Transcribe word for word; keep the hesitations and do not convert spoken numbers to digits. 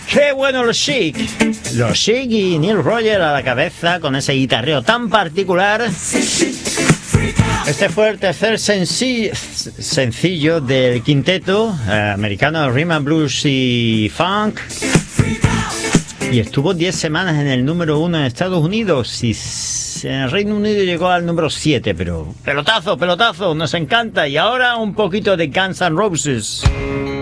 ¡Qué bueno los Chic! Los Chic y Neil Rogers a la cabeza con ese guitarreo tan particular. Este fue el tercer sencillo, sencillo del quinteto eh, americano Rhythm and Blues y Funk. Y estuvo diez semanas en el número uno en Estados Unidos y en el Reino Unido llegó al número siete, pero pelotazo, pelotazo, nos encanta. Y ahora un poquito de Guns N' Roses.